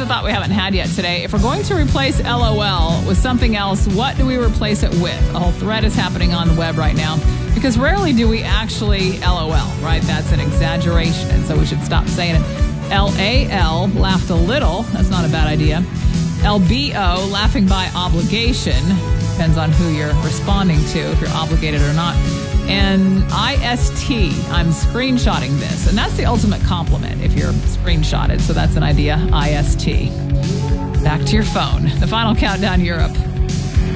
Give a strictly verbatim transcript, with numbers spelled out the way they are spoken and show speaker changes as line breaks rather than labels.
thought we haven't had yet today. If we're going to replace LOL with something else, what do we replace it with? A whole thread is happening on the web right now because rarely do we actually LOL, right? That's an exaggeration, and so we should stop saying it. L A L, laughed a little. That's not a bad idea. L B O, laughing by obligation. Depends on who you're responding to, if you're obligated or not. And I S T, I'm screenshotting this. And that's the ultimate compliment if you're screenshotted. So that's an idea, I S T. Back to your phone. The final countdown, Europe.